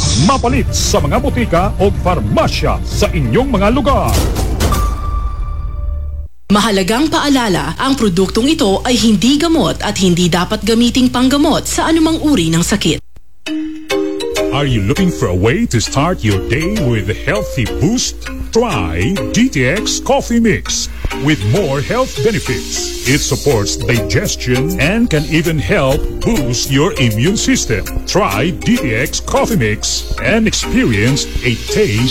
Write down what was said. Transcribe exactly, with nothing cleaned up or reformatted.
Mapalit sa mga botika o farmasya sa inyong mga lugar. Mahalagang paalala, ang produktong ito ay hindi gamot at hindi dapat gamiting panggamot sa anumang uri ng sakit. Are you looking for a way to start your day with a healthy boost? Try D T X Coffee Mix. With more health benefits, it supports digestion and can even help boost your immune system. Try D T X Coffee Mix and experience a taste